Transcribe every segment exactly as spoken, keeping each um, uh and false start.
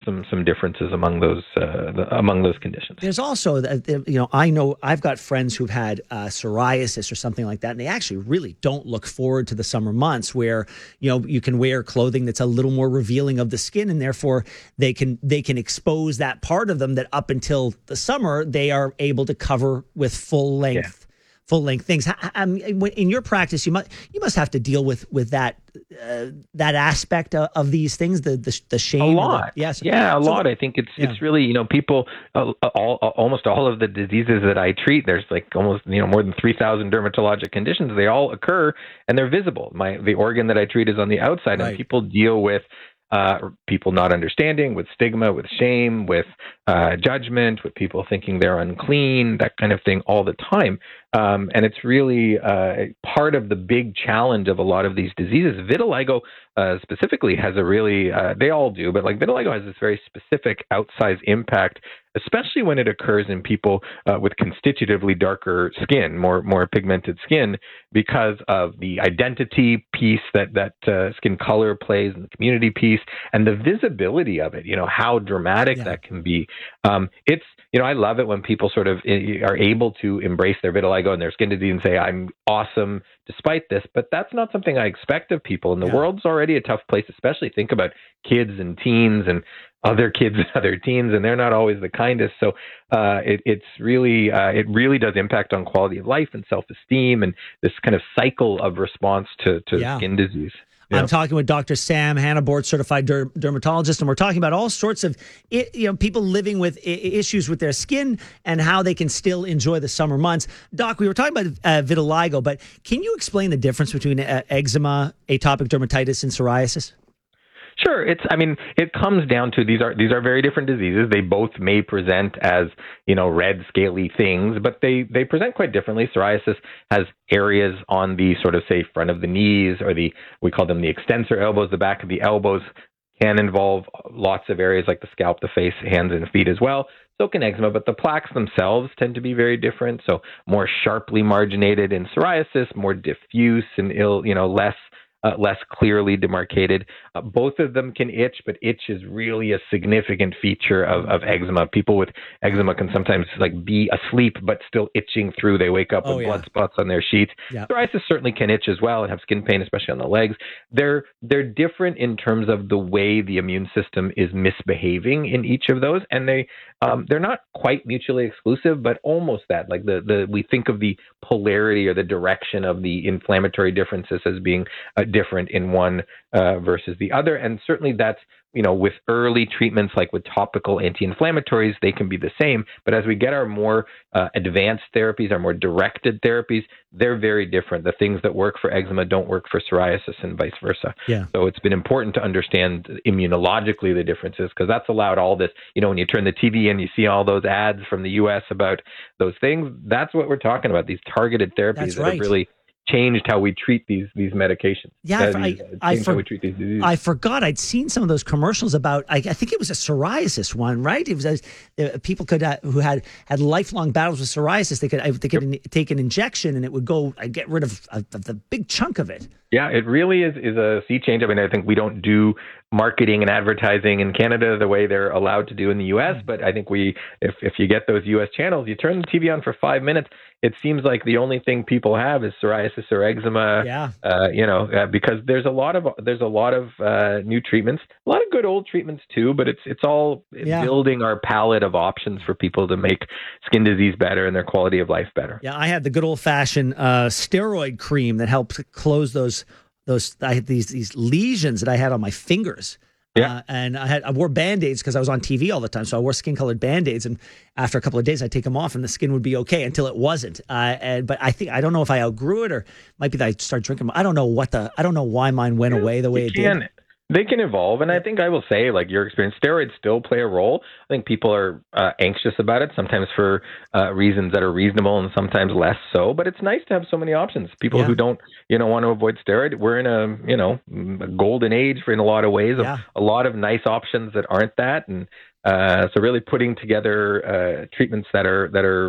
some some differences among those uh, the, among those conditions. There's also, you know, I know I've got friends who've had uh, psoriasis or something like that, and they actually really don't look forward to the summer months where, you know, you can wear clothing that's a little more revealing of the skin, and therefore they can they can expose that part of them that up until the summer they are able to cover with full length. Yeah. Full length things. Um, in your practice, you must you must have to deal with with that uh, that aspect of, of these things. The the, the shame. A lot. The, yes. Yeah, a so, lot. I think it's yeah. it's really, you know, people. Uh, all almost all of the diseases that I treat. There's like almost, you know, more than three thousand dermatologic conditions. They all occur and they're visible. My the organ that I treat is on the outside, right. And people deal with. Uh, people not understanding, with stigma, with shame, with uh, judgment, with people thinking they're unclean, that kind of thing all the time. Um, and it's really uh, part of the big challenge of a lot of these diseases. Vitiligo uh, specifically has a really, uh, they all do, but like vitiligo has this very specific outsized impact, especially when it occurs in people uh, with constitutively darker skin, more more pigmented skin, because of the identity piece that that uh, skin color plays, and the community piece, and the visibility of it. You know how dramatic yeah. that can be. Um, it's you know I love it when people sort of are able to embrace their vitiligo and their skin disease and say, "I'm awesome despite this." But that's not something I expect of people. And the yeah. world's already a tough place. Especially think about kids and teens and other kids, other teens, and they're not always the kindest. So uh, it, it's really, uh, it really does impact on quality of life and self-esteem and this kind of cycle of response to, to yeah. skin disease. Yeah. I'm talking with Doctor Sam Hanna, board certified der- dermatologist, and we're talking about all sorts of, you know, people living with I- issues with their skin and how they can still enjoy the summer months. Doc, we were talking about uh, vitiligo, but can you explain the difference between uh, eczema, atopic dermatitis, and psoriasis? Sure. It's, I mean, it comes down to these are these are very different diseases. They both may present as, you know, red, scaly things, but they, they present quite differently. Psoriasis has areas on the sort of, say, front of the knees, or the, we call them the extensor elbows, the back of the elbows, can involve lots of areas like the scalp, the face, hands, and feet as well. So can eczema, but the plaques themselves tend to be very different. So more sharply marginated in psoriasis, more diffuse and ill, you know, less Uh, less clearly demarcated. Uh, both of them can itch, but itch is really a significant feature of, of eczema. People with eczema can sometimes like be asleep, but still itching through. They wake up oh, with yeah. blood spots on their sheets. Yeah. Psoriasis certainly can itch as well and have skin pain, especially on the legs. They're, they're different in terms of the way the immune system is misbehaving in each of those. And they, um, they're not quite mutually exclusive, but almost that. Like the, the, we think of the polarity or the direction of the inflammatory differences as being uh, different in one uh, versus the other. And certainly that's, you know, with early treatments like with topical anti-inflammatories, they can be the same. But as we get our more uh, advanced therapies, our more directed therapies, they're very different. The things that work for eczema don't work for psoriasis and vice versa. Yeah. So it's been important to understand immunologically the differences, because that's allowed all this, you know, when you turn the T V and you see all those ads from the U S about those things, that's what we're talking about, these targeted therapies that's that right. have really changed how we treat these these medications. Yeah, uh, I, these, uh, I, for, how we treat these diseases. I forgot I'd seen some of those commercials about. I, I think it was a psoriasis one, right? It was a, uh, people could uh, who had had lifelong battles with psoriasis. They could they could yep. in, take an injection and it would go uh, get rid of, of the big chunk of it. Yeah, it really is is a sea change. I mean, I think we don't do marketing and advertising in Canada the way they're allowed to do in the U S, but I think we, if if you get those U S channels, you turn the T V on for five minutes, it seems like the only thing people have is psoriasis or eczema. Yeah. Uh, you know, uh, because there's a lot of there's a lot of uh, new treatments, a lot of good old treatments too, but it's it's all yeah. building our palette of options for people to make skin disease better and their quality of life better. Yeah, I had the good old fashioned uh, steroid cream that helped close those those I had these these lesions that I had on my fingers. Yeah. Uh, and I had I wore Band-Aids because I was on T V all the time. So I wore skin-colored Band-Aids. And after a couple of days, I'd take them off and the skin would be okay until it wasn't. Uh, and But I think, I don't know if I outgrew it or might be that I started drinking them. I don't know what the, I don't know why mine went yeah, away the way it can. did. They can evolve, and I think I will say, like your experience, steroids still play a role. I think people are uh, anxious about it, sometimes for uh, reasons that are reasonable and sometimes less so, but it's nice to have so many options. People yeah. who don't, you know, want to avoid steroid, we're in a, you know, a golden age for in a lot of ways, yeah. a, a lot of nice options that aren't that. And uh, so really putting together uh, treatments that are, that are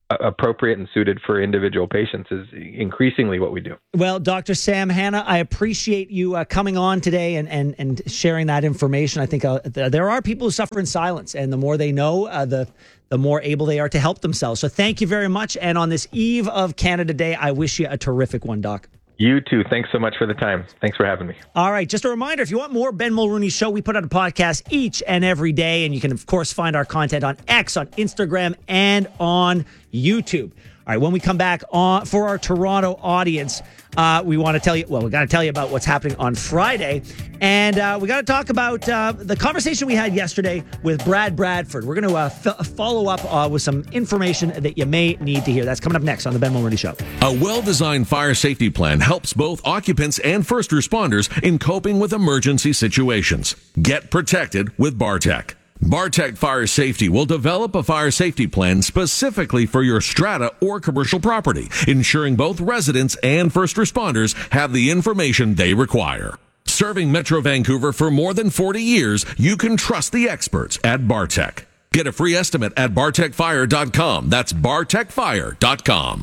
appropriate and suited for individual patients is increasingly what we do. Well, Doctor Sam Hanna, I appreciate you uh, coming on today and, and, and sharing that information. I think uh, th- there are people who suffer in silence, and the more they know, uh, the the more able they are to help themselves. So thank you very much. And on this eve of Canada Day, I wish you a terrific one, Doc. You too. Thanks so much for the time. Thanks for having me. All right. Just a reminder, if you want more Ben Mulrooney Show, we put out a podcast each and every day. And you can, of course, find our content on X, on Instagram, and on YouTube. All right. When we come back on for our Toronto audience, uh, we want to tell you, well, we got to tell you about what's happening on Friday. And uh, we got to talk about uh, the conversation we had yesterday with Brad Bradford. We're going to uh, f- follow up uh, with some information that you may need to hear. That's coming up next on the Ben Mulrooney Show. A well-designed fire safety plan helps both occupants and first responders in coping with emergency situations. Get protected with Bartec. Bartec Fire Safety will develop a fire safety plan specifically for your strata or commercial property, ensuring both residents and first responders have the information they require. Serving Metro Vancouver for more than forty years, you can trust the experts at Bartec. Get a free estimate at bartec fire dot com. That's bartec fire dot com.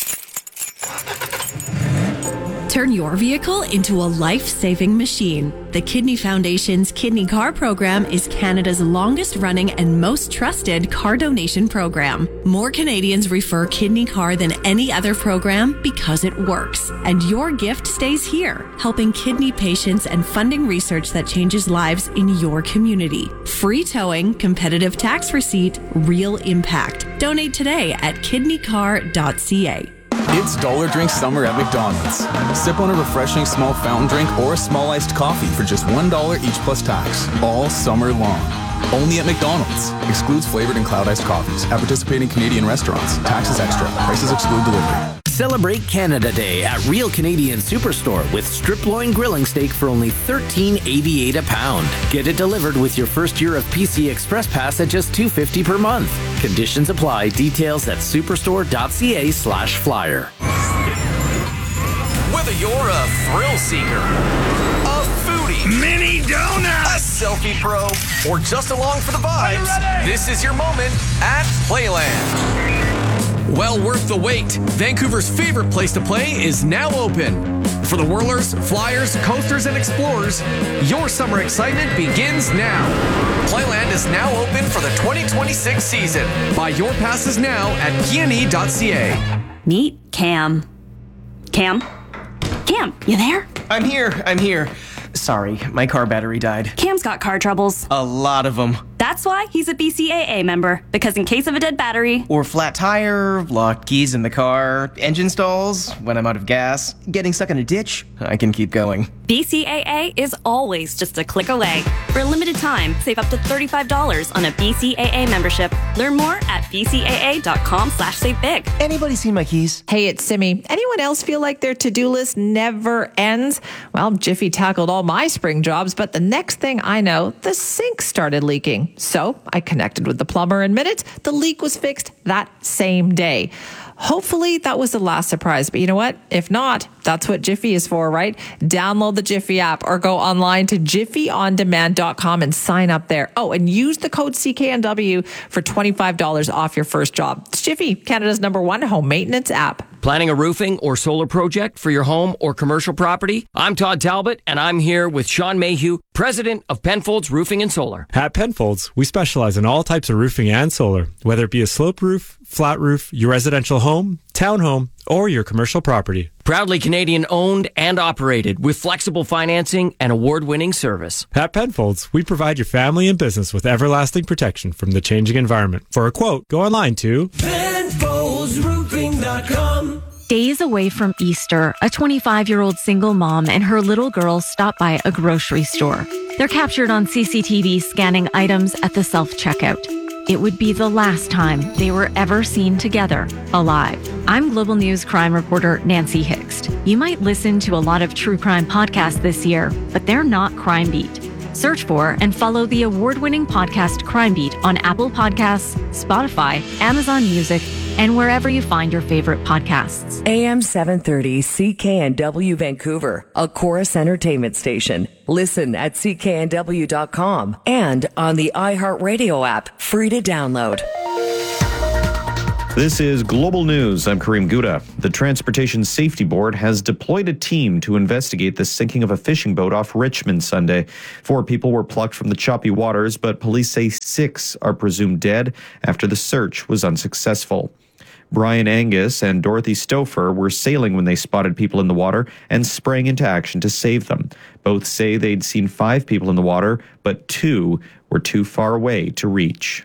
Turn your vehicle into a life-saving machine. The Kidney Foundation's Kidney Car program is Canada's longest-running and most trusted car donation program. More Canadians refer Kidney Car than any other program because it works. And your gift stays here, helping kidney patients and funding research that changes lives in your community. Free towing, competitive tax receipt, real impact. Donate today at kidney car dot c a. It's Dollar Drink Summer at McDonald's. Sip on a refreshing small fountain drink or a small iced coffee for just one dollar each plus tax, all summer long. Only at McDonald's. Excludes flavored and cloud iced coffees. At participating Canadian restaurants. Taxes extra. Prices exclude delivery. Celebrate Canada Day at Real Canadian Superstore with strip loin grilling steak for only thirteen eighty-eight a pound. Get it delivered with your first year of P C Express Pass at just two fifty per month. Conditions apply. Details at superstore dot c a slash flyer. Whether you're a thrill seeker, a foodie, mini donut, a selfie pro, or just along for the vibes, this is your moment at Playland. Well worth the wait. Vancouver's favorite place to play is now open. For the whirlers, flyers, coasters, and explorers, your summer excitement begins now. Playland is now open for the twenty twenty-six season. Buy your passes now at p n e dot c a. Meet Cam. Cam? Cam, you there? I'm here, I'm here. Sorry, my car battery died. Cam's got car troubles. A lot of them. That's why he's a B C A A member, because in case of a dead battery, or flat tire, locked keys in the car, engine stalls, when I'm out of gas, getting stuck in a ditch, I can keep going. B C A A is always just a click away. For a limited time, save up to thirty-five dollars on a B C A A membership. Learn more at b c a a dot com slash save big. Anybody seen my keys? Hey, it's Simi. Anyone else feel like their to-do list never ends? Well, Jiffy tackled all my spring jobs, but the next thing I know, the sink started leaking. So I connected with the plumber in minutes. The leak was fixed that same day. Hopefully that was the last surprise, but you know what? If not, that's what Jiffy is for, right? Download the Jiffy app or go online to jiffy on demand dot com and sign up there. Oh, and use the code C K N W for twenty-five dollars off your first job. It's Jiffy, Canada's number one home maintenance app. Planning a roofing or solar project for your home or commercial property? I'm Todd Talbot, and I'm here with Sean Mayhew, president of Penfolds Roofing and Solar. At Penfolds, we specialize in all types of roofing and solar, whether it be a sloped roof, flat roof, your residential home, townhome, or your commercial property. Proudly Canadian owned and operated with flexible financing and award-winning service. At Penfolds, we provide your family and business with everlasting protection from the changing environment. For a quote, go online to penfolds roofing dot com. Days away from Easter, a twenty-five-year-old single mom and her little girl stop by a grocery store. They're captured on C C T V scanning items at the self-checkout. It would be the last time they were ever seen together, alive. I'm Global News crime reporter Nancy Hixt. You might listen to a lot of true crime podcasts this year, but they're not Crime Beat. Search for and follow the award-winning podcast Crime Beat on Apple Podcasts, Spotify, Amazon Music, and wherever you find your favorite podcasts. A M seven thirty C K N W Vancouver, a Chorus Entertainment station. Listen at c k n w dot com and on the iHeartRadio app, free to download. This is Global News. I'm Kareem Gouda. The Transportation Safety Board has deployed a team to investigate the sinking of a fishing boat off Richmond Sunday. Four people were plucked from the choppy waters, but police say six are presumed dead after the search was unsuccessful. Brian Angus and Dorothy Stouffer were sailing when they spotted people in the water and sprang into action to save them. Both say they'd seen five people in the water, but two were too far away to reach.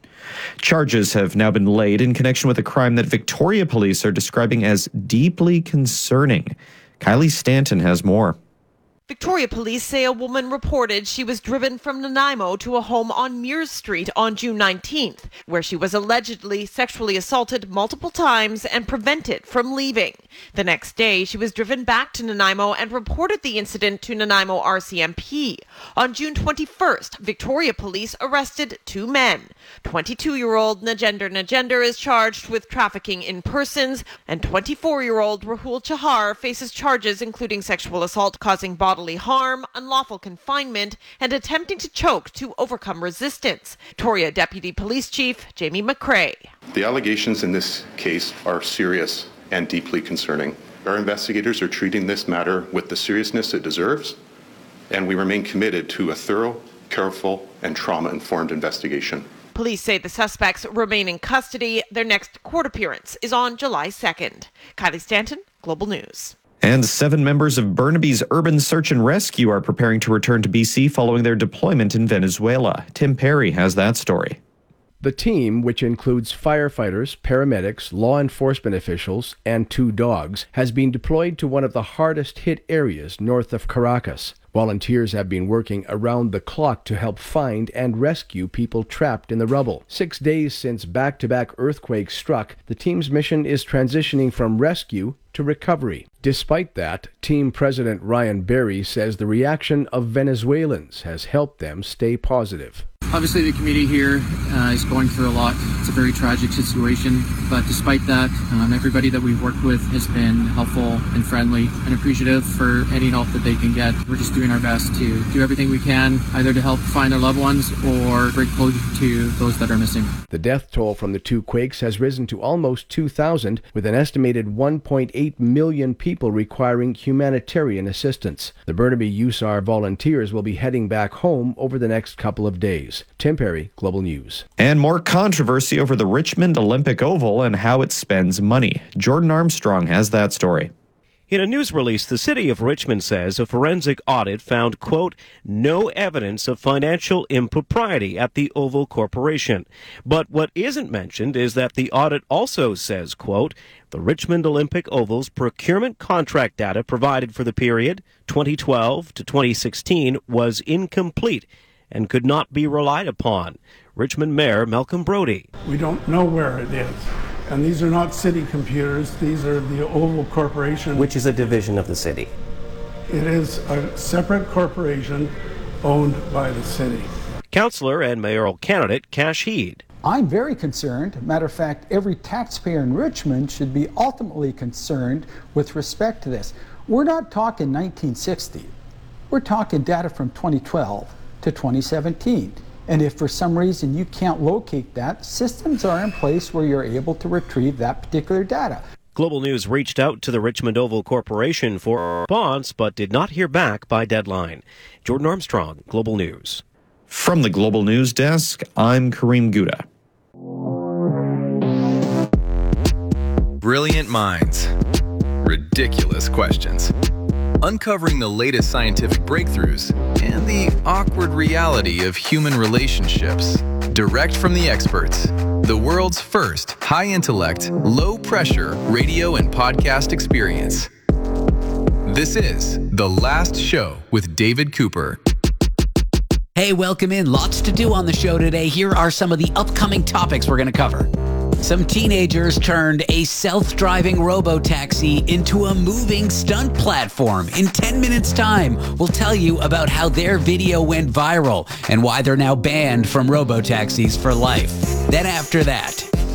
Charges have now been laid in connection with a crime that Victoria police are describing as deeply concerning. Kylie Stanton has more. Victoria police say a woman reported she was driven from Nanaimo to a home on Mears Street on June nineteenth, where she was allegedly sexually assaulted multiple times and prevented from leaving. The next day, she was driven back to Nanaimo and reported the incident to Nanaimo R C M P. On June twenty-first, Victoria police arrested two men. twenty-two-year-old Najender Najender is charged with trafficking in persons, and twenty-four-year-old Rahul Chahar faces charges including sexual assault causing bodily harm, unlawful confinement, and attempting to choke to overcome resistance. Victoria Deputy Police Chief Jamie McCrae. The allegations in this case are serious and deeply concerning. Our investigators are treating this matter with the seriousness it deserves, and we remain committed to a thorough, careful, and trauma-informed investigation. Police say the suspects remain in custody. Their next court appearance is on July second. Kylie Stanton, Global News. And seven members of Burnaby's Urban Search and Rescue are preparing to return to B C following their deployment in Venezuela. Tim Perry has that story. The team, which includes firefighters, paramedics, law enforcement officials, and two dogs, has been deployed to one of the hardest hit areas north of Caracas. Volunteers have been working around the clock to help find and rescue people trapped in the rubble. Six days since back-to-back earthquakes struck, the team's mission is transitioning from rescue to recovery. Despite that, team president Ryan Berry says the reaction of Venezuelans has helped them stay positive. Obviously, the community here uh, is going through a lot. It's a very tragic situation, but despite that, um, everybody that we've worked with has been helpful and friendly and appreciative for any help that they can get. We're just doing our best to do everything we can, either to help find their loved ones or bring closure to those that are missing. The death toll from the two quakes has risen to almost two thousand, with an estimated one point eight million people requiring humanitarian assistance. The Burnaby U S A R volunteers will be heading back home over the next couple of days. Tim Perry, Global News. And more controversy over the Richmond Olympic Oval and how it spends money. Jordan Armstrong has that story. In a news release, the city of Richmond says a forensic audit found, quote, no evidence of financial impropriety at the Oval Corporation. But what isn't mentioned is that the audit also says, quote, the Richmond Olympic Oval's procurement contract data provided for the period twenty twelve to twenty sixteen was incomplete and could not be relied upon. Richmond Mayor Malcolm Brody. We don't know where it is. And these are not city computers. These are the Oval Corporation. Which is a division of the city. It is a separate corporation owned by the city. Councillor and mayoral candidate Kash Heed. I'm very concerned. Matter of fact, every taxpayer in Richmond should be ultimately concerned with respect to this. We're not talking nineteen sixty. We're talking data from twenty twelve to twenty seventeen. And if for some reason you can't locate that, systems are in place where you're able to retrieve that particular data. Global News reached out to the Richmond Oval Corporation for a response, but did not hear back by deadline. Jordan Armstrong, Global News. From the Global News Desk, I'm Kareem Gouda. Brilliant minds. Ridiculous questions. Uncovering the latest scientific breakthroughs and the awkward reality of human relationships. Direct from the experts. The world's first high-intellect, low-pressure radio and podcast experience. This is The Last Show with David Cooper. Hey, welcome in. Lots to do on the show today. Here are some of the upcoming topics we're going to cover. Some teenagers turned a self-driving robo-taxi into a moving stunt platform. In ten minutes' time, we'll tell you about how their video went viral and why they're now banned from robo-taxis for life. Then after that,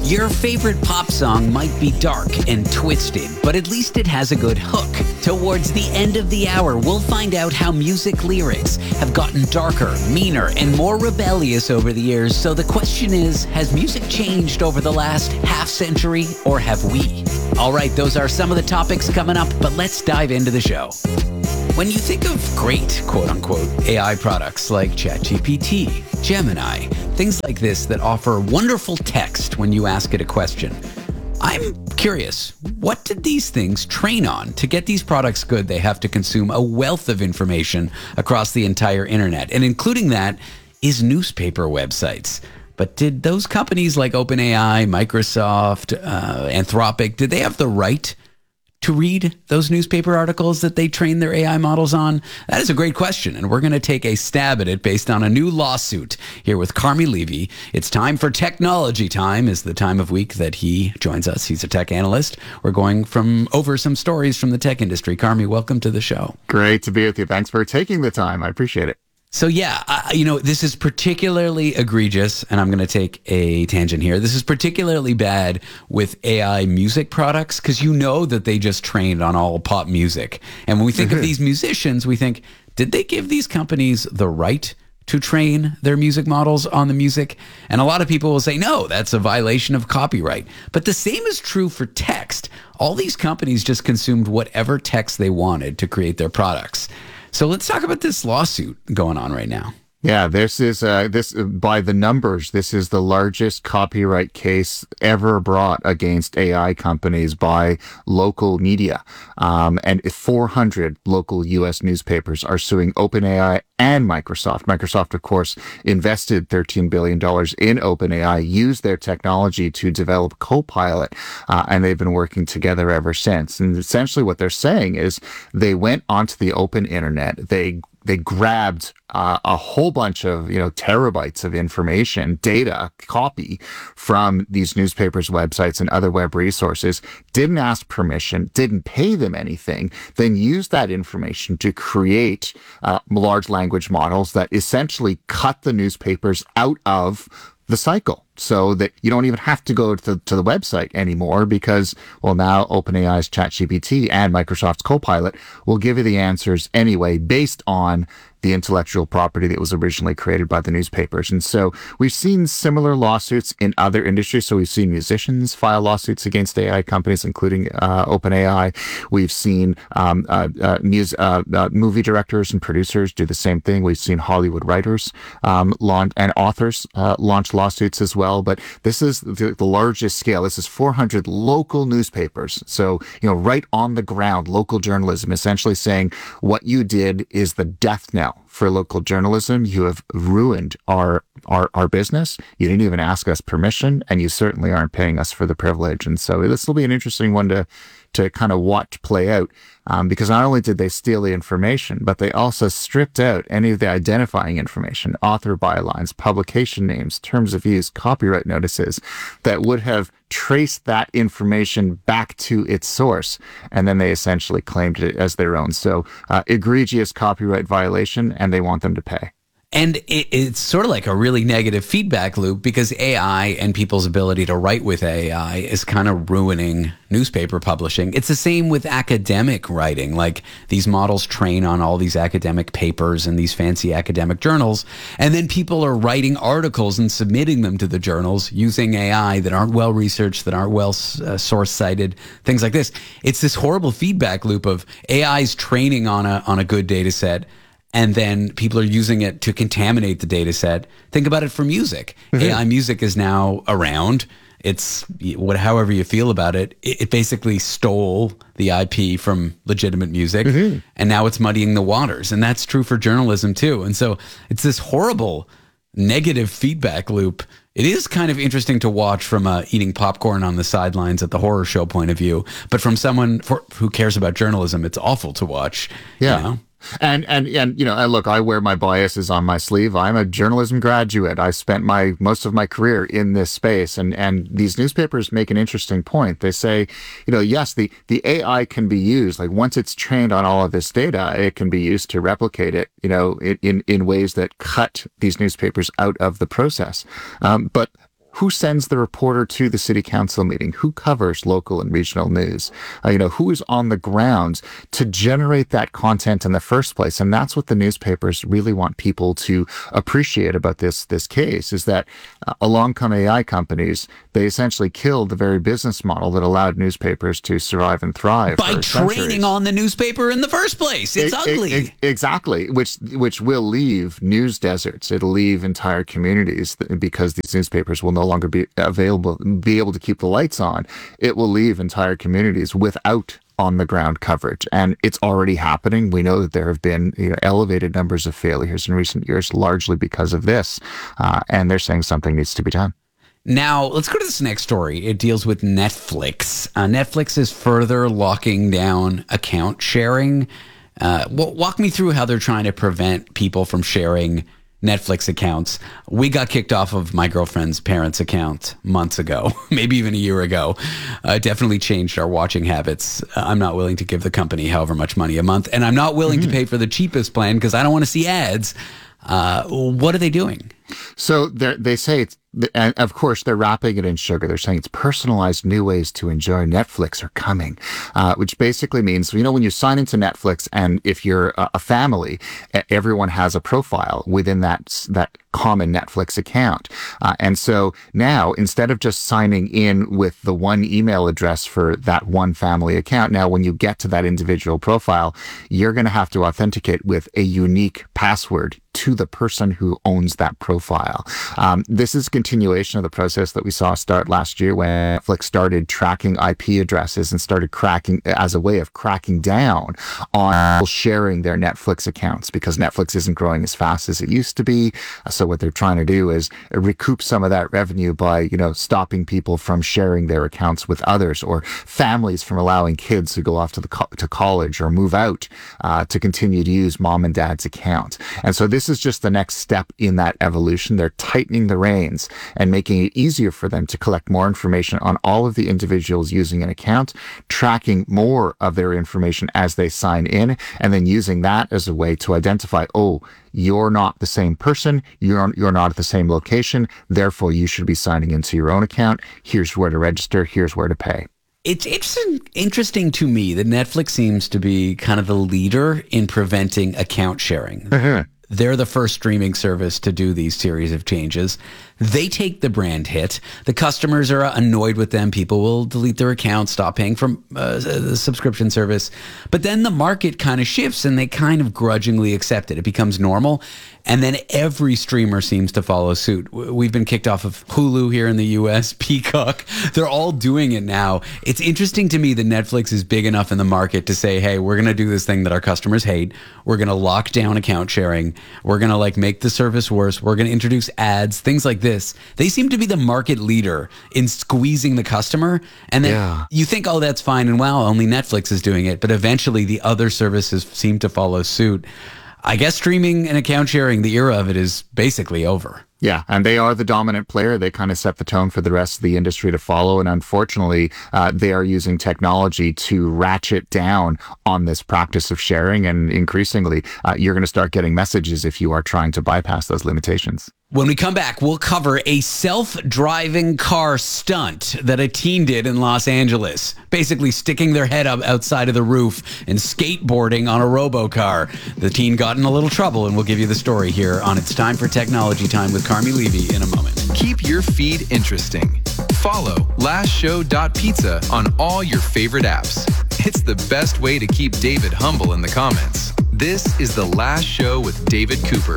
Your favorite pop song might be dark and twisted, but at least it has a good hook. Towards the end of the hour, we'll find out how music lyrics have gotten darker, meaner, and more rebellious over the years. So the question is, has music changed over the last half century, or have we? All right, those are some of the topics coming up, but let's dive into the show. When you think of great, quote-unquote, A I products like ChatGPT, Gemini, things like this that offer wonderful text when you ask it a question, I'm curious, what did these things train on? To get these products good, they have to consume a wealth of information across the entire internet, and including that is newspaper websites. But did those companies like OpenAI, Microsoft, uh, Anthropic, did they have the right to read those newspaper articles that they train their A I models on? That is a great question, and we're going to take a stab at it based on a new lawsuit here with Carmi Levy. It's time for Technology Time, is the time of week that he joins us. He's a tech analyst. We're going from over some stories from the tech industry. Carmi, welcome to the show. Great to be with you. Thanks for taking the time. I appreciate it. So yeah, uh, you know, this is particularly egregious, and I'm going to take a tangent here. This is particularly bad with A I music products because you know that they just trained on all pop music. And when we think of these musicians, we think, did they give these companies the right to train their music models on the music? And a lot of people will say, no, that's a violation of copyright. But the same is true for text. All these companies just consumed whatever text they wanted to create their products. So let's talk about this lawsuit going on right now. Yeah, this is uh, this by the numbers. This is the largest copyright case ever brought against A I companies by local media, um, and four hundred local U S newspapers are suing OpenAI and Microsoft. Microsoft, of course, invested thirteen billion dollars in OpenAI, used their technology to develop Copilot, uh, and they've been working together ever since. And essentially, what they're saying is they went onto the open internet. They They grabbed uh, a whole bunch of, you know, terabytes of information, data, copy from these newspapers, websites, and other web resources, didn't ask permission, didn't pay them anything, then used that information to create uh, large language models that essentially cut the newspapers out of the cycle, so that you don't even have to go to the, to the website anymore because, well, now OpenAI's ChatGPT and Microsoft's Copilot will give you the answers anyway based on the intellectual property that was originally created by the newspapers. And so we've seen similar lawsuits in other industries. So we've seen musicians file lawsuits against A I companies, including uh, OpenAI. We've seen um, uh, uh, mus- uh, uh, movie directors and producers do the same thing. We've seen Hollywood writers um, launch and authors uh, launch lawsuits as well. But this is the, the largest scale. This is four hundred local newspapers. So, you know, right on the ground, local journalism, essentially saying what you did is the death knell for local journalism. You have ruined our, our our business. You didn't even ask us permission, and you certainly aren't paying us for the privilege. And so this will be an interesting one to to kind of watch play out, um, because not only did they steal the information, but they also stripped out any of the identifying information, author bylines, publication names, terms of use, copyright notices that would have traced that information back to its source, and then they essentially claimed it as their own. So uh, egregious copyright violation, and they want them to pay. And it, it's sort of like a really negative feedback loop because A I and people's ability to write with A I is kind of ruining newspaper publishing. It's the same with academic writing. Like these models train on all these academic papers and these fancy academic journals. And then people are writing articles and submitting them to the journals using A I that aren't well researched, that aren't well uh, source cited, things like this. It's this horrible feedback loop of A I's training on a, on a good data set, and then people are using it to contaminate the data set. Think about it for music. Mm-hmm. A I music is now around. It's what, however you feel about it, it, it basically stole the I P from legitimate music, mm-hmm. and now it's muddying the waters. And that's true for journalism too. And so it's this horrible negative feedback loop. It is kind of interesting to watch from a eating popcorn on the sidelines at the horror show point of view, but from someone for, who cares about journalism, it's awful to watch. Yeah. You know? And, and, and, you know, and look, I wear my biases on my sleeve. I'm a journalism graduate. I spent my, most of my career in this space. And, and these newspapers make an interesting point. They say, you know, yes, the, the A I can be used. Like once it's trained on all of this data, it can be used to replicate it, you know, in, in ways that cut these newspapers out of the process. Um, but Who sends the reporter to the city council meeting? Who covers local and regional news? Uh, you know, who is on the ground to generate that content in the first place? And that's what the newspapers really want people to appreciate about this this case, is that uh, along come A I companies. They essentially killed the very business model that allowed newspapers to survive and thrive by for training centuries. on the newspaper in the first place. It's It- ugly. it- it- exactly, which which will leave news deserts. It'll leave entire communities th- because these newspapers will no longer be available, be able to keep the lights on. It will leave entire communities without on-the-ground coverage, and it's already happening. We know that there have been you know, elevated numbers of failures in recent years, largely because of this, uh, and they're saying something needs to be done. Now, let's go to this next story. It deals with Netflix. Uh, Netflix is further locking down account sharing. Uh, w- walk me through how they're trying to prevent people from sharing Netflix accounts. We got kicked off of my girlfriend's parents' account months ago, maybe even a year ago. Uh, it definitely changed our watching habits. Uh, I'm not willing to give the company however much money a month, and I'm not willing mm-hmm. to pay for the cheapest plan because I don't want to see ads. Uh, what are they doing? So they say it's, and of course they're wrapping it in sugar. They're saying it's personalized new ways to enjoy Netflix are coming, uh, which basically means, you know, when you sign into Netflix, and if you're a, a family, everyone has a profile within that that common Netflix account. Uh, and so now, instead of just signing in with the one email address for that one family account, now when you get to that individual profile, you're going to have to authenticate with a unique password to the person who owns that profile. Um, this is a continuation of the process that we saw start last year when Netflix started tracking I P addresses and started cracking as a way of cracking down on people sharing their Netflix accounts, because Netflix isn't growing as fast as it used to be. So what they're trying to do is recoup some of that revenue by, you know, stopping people from sharing their accounts with others, or families from allowing kids to go off to the co- to college or move out uh, to continue to use mom and dad's account. And so this This is just the next step in that evolution. They're tightening the reins and making it easier for them to collect more information on all of the individuals using an account, tracking more of their information as they sign in, and then using that as a way to identify, oh, you're not the same person, you're you're not at the same location, therefore you should be signing into your own account. Here's where to register, here's where to pay. It's interesting, interesting to me that Netflix seems to be kind of the leader in preventing account sharing. They're the first streaming service to do these series of changes. They take the brand hit. The customers are annoyed with them. People will delete their accounts, stop paying for uh, the subscription service. But then the market kind of shifts and they kind of grudgingly accept it. It becomes normal. And then every streamer seems to follow suit. We've been kicked off of Hulu here in the U S, Peacock. They're all doing it now. It's interesting to me that Netflix is big enough in the market to say, hey, we're going to do this thing that our customers hate. We're going to lock down account sharing. We're going to like make the service worse. We're going to introduce ads, things like this. They seem to be the market leader in squeezing the customer. And then yeah. you think, oh, that's fine. And wow, only Netflix is doing it. But eventually the other services seem to follow suit. I guess streaming and account sharing, the era of it is basically over. Yeah, and they are the dominant player. They kind of set the tone for the rest of the industry to follow. And unfortunately, uh, they are using technology to ratchet down on this practice of sharing. And increasingly, uh, you're going to start getting messages if you are trying to bypass those limitations. When we come back, we'll cover a self-driving car stunt that a teen did in Los Angeles, basically sticking their head up outside of the roof and skateboarding on a robocar. The teen got in a little trouble, and we'll give you the story here on It's Time for Technology Time with Carmi Levy in a moment. Keep your feed interesting. Follow last show dot pizza on all your favorite apps. It's the best way to keep David humble in the comments. This is The Last Show with David Cooper.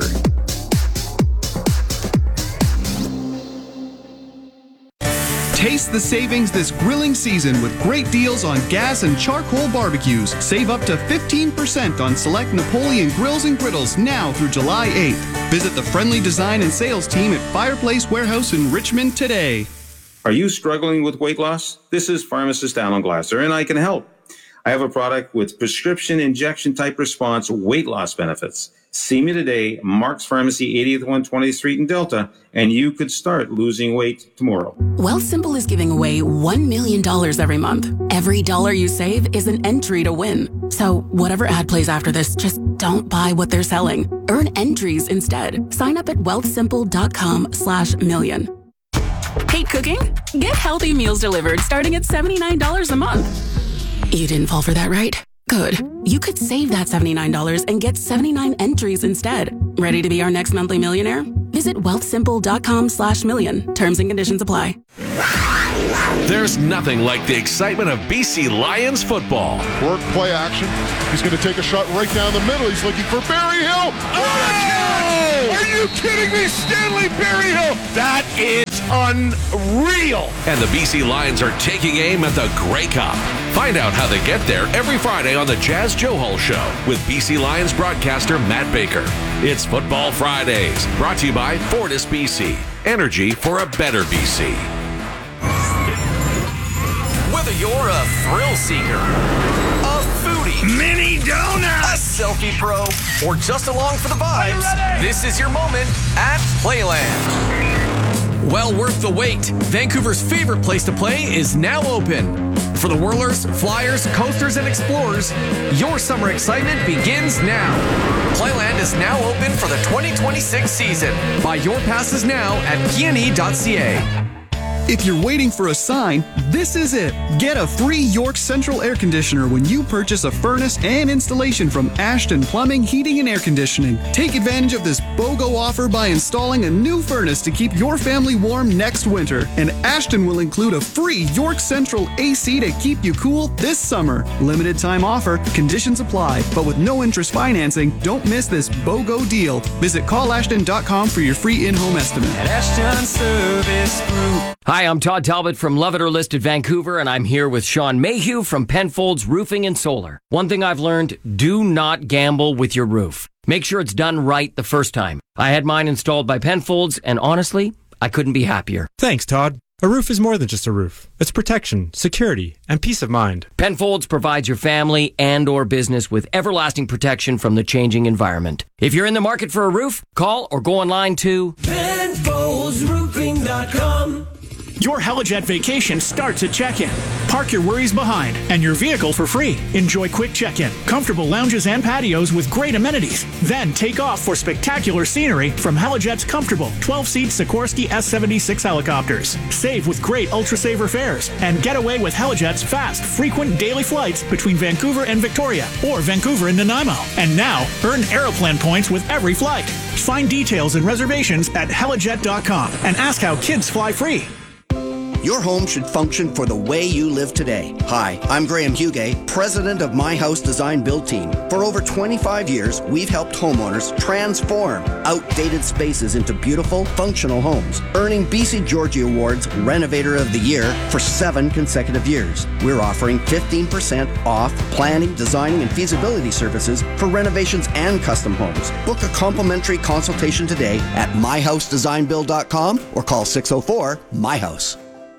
Taste the savings this grilling season with great deals on gas and charcoal barbecues. Save up to fifteen percent on select Napoleon grills and griddles now through July eighth. Visit the friendly design and sales team at Fireplace Warehouse in Richmond today. Are you struggling with weight loss? This is pharmacist Alan Glasser, and I can help. I have a product with prescription injection type response weight loss benefits. See me today, Mark's Pharmacy, eightieth one twentieth Street in Delta, and you could start losing weight tomorrow. Wealthsimple is giving away one million dollars every month. Every dollar you save is an entry to win. So whatever ad plays after this, just don't buy what they're selling. Earn entries instead. Sign up at wealthsimple.com slash million. Hate cooking? Get healthy meals delivered starting at seventy-nine dollars a month. You didn't fall for that, right? Good. You could save that seventy-nine dollars and get seventy-nine entries instead. Ready to be our next monthly millionaire? Visit wealthsimple.com slash million. Terms and conditions apply. There's nothing like the excitement of B C Lions football. Work, play action. He's going to take a shot right down the middle. He's looking for Barry Hill. Oh! Are you kidding me? Stanley Berryhill. That is unreal. And the B C Lions are taking aim at the Grey Cup. Find out how they get there every Friday on the Jazz Joe Hall Show with B C Lions broadcaster Matt Baker. It's Football Fridays, brought to you by Fortis B C. Energy for a better B C. Whether you're a thrill seeker, a foodie, mini donut, a selfie pro, or just along for the vibes, this is your moment at Playland. Well worth the wait. Vancouver's favorite place to play is now open. For the whirlers, flyers, coasters, and explorers, your summer excitement begins now. Playland is now open for the twenty twenty-six season. Buy your passes now at p n e dot c a. If you're waiting for a sign, this is it. Get a free York Central air conditioner when you purchase a furnace and installation from Ashton Plumbing, Heating, and Air Conditioning. Take advantage of this BOGO offer by installing a new furnace to keep your family warm next winter. And Ashton will include a free York Central A C to keep you cool this summer. Limited time offer, conditions apply. But with no interest financing, don't miss this BOGO deal. Visit call ashton dot com for your free in-home estimate. At Ashton Service Group. Hi, I'm Todd Talbot from Love It or List It Vancouver, and I'm here with Sean Mayhew from Penfolds Roofing and Solar. One thing I've learned, do not gamble with your roof. Make sure it's done right the first time. I had mine installed by Penfolds, and honestly, I couldn't be happier. Thanks, Todd. A roof is more than just a roof. It's protection, security, and peace of mind. Penfolds provides your family and or business with everlasting protection from the changing environment. If you're in the market for a roof, call or go online to Penfolds Roofing dot com. Your Helijet vacation starts at check-in. Park your worries behind and your vehicle for free. Enjoy quick check-in, comfortable lounges and patios with great amenities. Then take off for spectacular scenery from Helijet's comfortable twelve-seat Sikorsky S seventy-six helicopters. Save with great Ultra-Saver fares and get away with Helijet's fast, frequent daily flights between Vancouver and Victoria or Vancouver and Nanaimo. And now, earn Aeroplan points with every flight. Find details and reservations at helijet dot com and ask how kids fly free. Your home should function for the way you live today. Hi, I'm Graham Hugay, president of My House Design Build Team. For over twenty-five years, we've helped homeowners transform outdated spaces into beautiful, functional homes, earning B C Georgie Awards Renovator of the Year for seven consecutive years. We're offering fifteen percent off planning, designing, and feasibility services for renovations and custom homes. Book a complimentary consultation today at my house design build dot com or call six oh four, M Y house.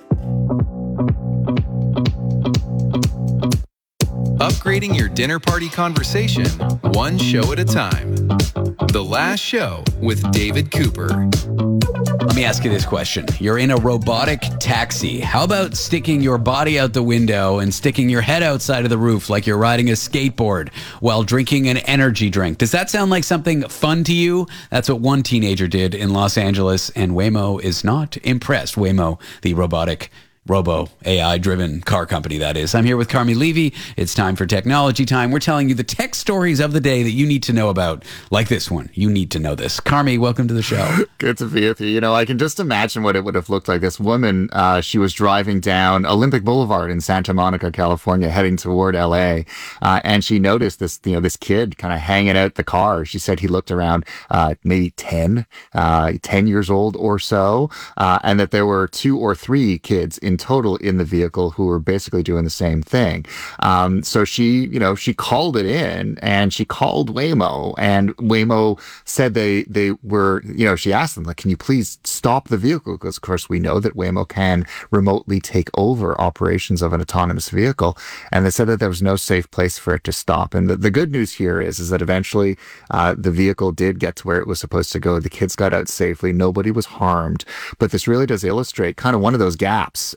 Upgrading your dinner party conversation, one show at a time. The Last Show with David Cooper. Let me ask you this question. You're in a robotic taxi. How about sticking your body out the window and sticking your head outside of the roof like you're riding a skateboard while drinking an energy drink? Does that sound like something fun to you? That's what one teenager did in Los Angeles, and Waymo is not impressed. Waymo, the robotic Robo A I-driven car company, that is. I'm here with Carmi Levy. It's time for Technology Time. We're telling you the tech stories of the day that you need to know about, like this one. You need to know this. Carmi, welcome to the show. Good to be with you. You know, I can just imagine what it would have looked like. This woman, uh, she was driving down Olympic Boulevard in Santa Monica, California, heading toward L A, uh, and she noticed this, you know, this kid kind of hanging out the car. She said he looked around uh, maybe ten, uh, ten years old or so, uh, and that there were two or three kids in total in the vehicle who were basically doing the same thing. Um, so she, you know, she called it in and she called Waymo, and Waymo said they, they were, you know, she asked them, like, can you please stop the vehicle? Because of course we know that Waymo can remotely take over operations of an autonomous vehicle. And they said that there was no safe place for it to stop. And the, the good news here is, is that eventually uh, the vehicle did get to where it was supposed to go. The kids got out safely. Nobody was harmed. But this really does illustrate kind of one of those gaps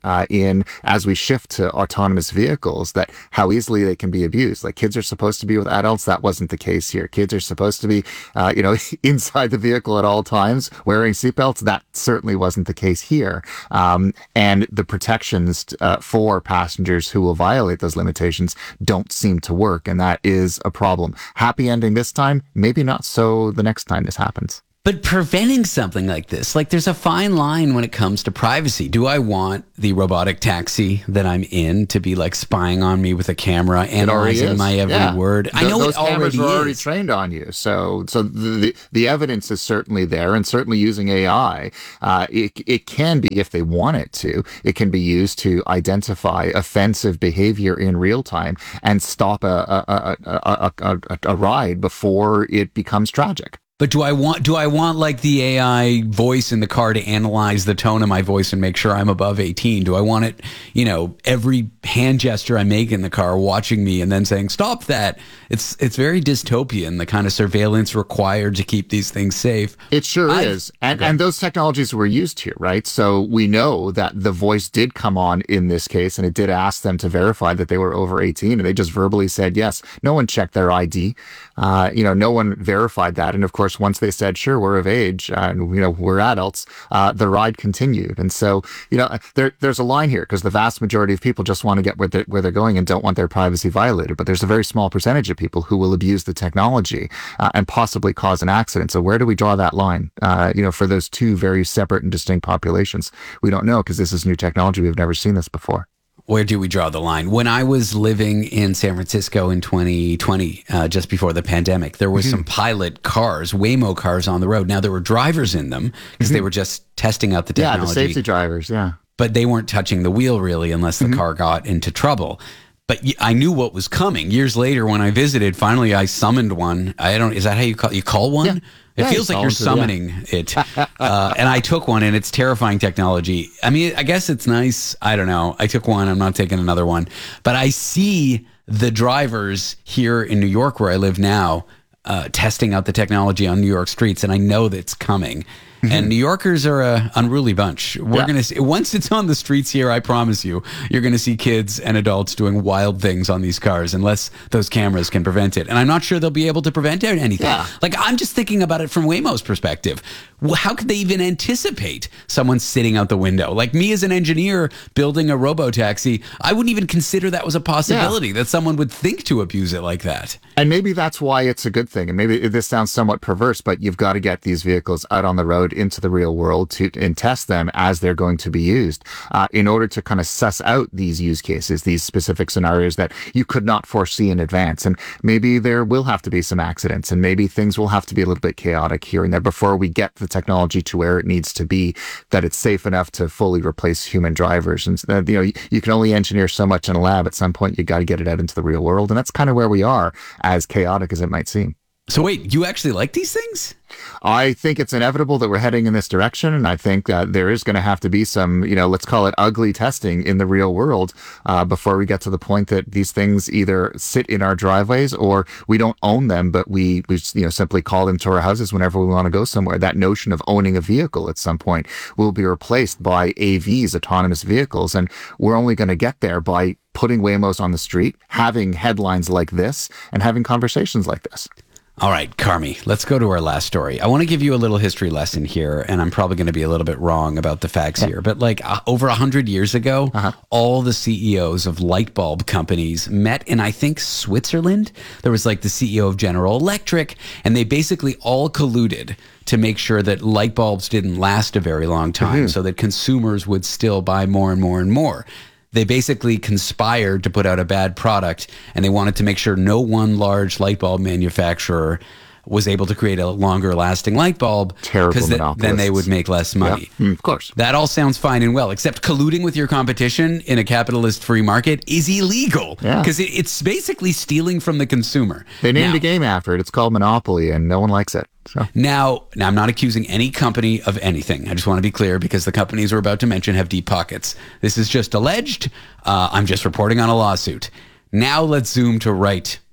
uh, in as we shift to autonomous vehicles, that how easily they can be abused. Like kids are supposed to be with adults. That wasn't the case here. Kids are supposed to be, uh, you know, inside the vehicle at all times, wearing seatbelts. That certainly wasn't the case here. Um, and the protections uh, for passengers who will violate those limitations don't seem to work. And that is a problem. Happy ending this time, maybe not so the next time this happens. But preventing something like this, like there's a fine line when it comes to privacy. Do I want the robotic taxi that I'm in to be like spying on me with a camera, analyzing my every yeah. word? I Th- know those it already cameras are already is. trained on you. So, so the, the the evidence is certainly there, and certainly using A I, uh, it it can be, if they want it to, it can be used to identify offensive behavior in real time and stop a a a a, a, a, a ride before it becomes tragic. But do I want do I want like the A I voice in the car to analyze the tone of my voice and make sure I'm above eighteen? Do I want it, you know, every hand gesture I make in the car watching me and then saying, stop that? It's it's very dystopian, the kind of surveillance required to keep these things safe. It sure I've, is. And and those technologies were used here, right? So we know that the voice did come on in this case, and it did ask them to verify that they were over eighteen, and they just verbally said yes. No one checked their I D. Uh, you know, no one verified that. And of course, once they said, sure, we're of age, uh, and, you know, we're adults, uh, the ride continued. And so, you know, there, there's a line here, because the vast majority of people just want to get where they're, where they're going and don't want their privacy violated. But there's a very small percentage of people who will abuse the technology uh, and possibly cause an accident. So where do we draw that line, uh, you know, for those two very separate and distinct populations? We don't know, because this is new technology. We've never seen this before. Where do we draw the line? When I was living in San Francisco in twenty twenty, uh, just before the pandemic, there was mm-hmm. some pilot cars, Waymo cars on the road. Now, there were drivers in them because mm-hmm. they were just testing out the technology. Yeah, the safety drivers, yeah. But they weren't touching the wheel, really, unless the mm-hmm. car got into trouble. But I knew what was coming. Years later, when I visited, finally I summoned one. I don't, is that how you call, you call one? Yeah. It yeah, feels like you're summoning it. Uh, and I took one, and it's terrifying technology. I mean, I guess it's nice. I don't know. I took one. I'm not taking another one. But I see the drivers here in New York, where I live now, uh, testing out the technology on New York streets, and I know that it's coming. Mm-hmm. And New Yorkers are a unruly bunch. We're yeah. going to once it's on the streets here, I promise you, you're going to see kids and adults doing wild things on these cars unless those cameras can prevent it. And I'm not sure they'll be able to prevent anything. Yeah. Like, I'm just thinking about it from Waymo's perspective. How could they even anticipate someone sitting out the window? Like me as an engineer building a robo-taxi, I wouldn't even consider that was a possibility, yeah. that someone would think to abuse it like that. And maybe that's why it's a good thing. And maybe this sounds somewhat perverse, but you've got to get these vehicles out on the road into the real world to and test them as they're going to be used uh, in order to kind of suss out these use cases, these specific scenarios that you could not foresee in advance. And maybe there will have to be some accidents, and maybe things will have to be a little bit chaotic here and there before we get the technology to where it needs to be, that it's safe enough to fully replace human drivers. And uh, you know, you, you can only engineer so much in a lab. At some point, you got to get it out into the real world, and that's kind of where we are, as chaotic as it might seem. So wait, you actually like these things? I think it's inevitable that we're heading in this direction, and I think that there is going to have to be some, you know, let's call it ugly testing in the real world uh, before we get to the point that these things either sit in our driveways or we don't own them, but we, we you know, simply call them to our houses whenever we want to go somewhere. That notion of owning a vehicle at some point will be replaced by A Vs, autonomous vehicles, and we're only going to get there by putting Waymos on the street, having headlines like this, and having conversations like this. All right, Carmi, let's go to our last story. I want to give you a little history lesson here, and I'm probably going to be a little bit wrong about the facts here. But like uh, over one hundred years ago, uh-huh. all the C E Os of light bulb companies met in, I think, Switzerland. There was like the C E O of General Electric, and they basically all colluded to make sure that light bulbs didn't last a very long time, mm-hmm. so that consumers would still buy more and more and more. They basically conspired to put out a bad product, and they wanted to make sure no one large light bulb manufacturer was able to create a longer lasting light bulb, because th- then they would make less money. Yeah, of course. That all sounds fine and well, except colluding with your competition in a capitalist free market is illegal, because yeah. it, it's basically stealing from the consumer. They named now, a game after it. It's called Monopoly, and no one likes it. So. Now, now, I'm not accusing any company of anything. I just want to be clear, because the companies we're about to mention have deep pockets. This is just alleged. Uh, I'm just reporting on a lawsuit. Now let's zoom to right